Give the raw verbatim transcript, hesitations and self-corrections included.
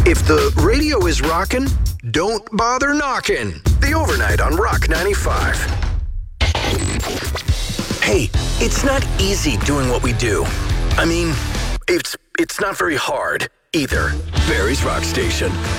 If the radio is rockin', don't bother knocking. The Overnight on Rock ninety-five. Hey, it's not easy doing what we do. I mean, it's it's not very hard either. Barry's Rock Station.